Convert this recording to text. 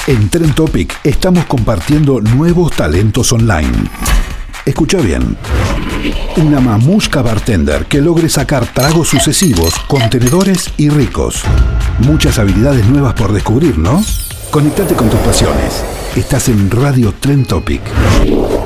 En Trend Topic estamos compartiendo nuevos talentos online. Escucha bien. Una mamushka bartender que logre sacar tragos sucesivos, contenedores y ricos. Muchas habilidades nuevas por descubrir, ¿no? Conectate con tus pasiones. Estás en Radio Trend Topic.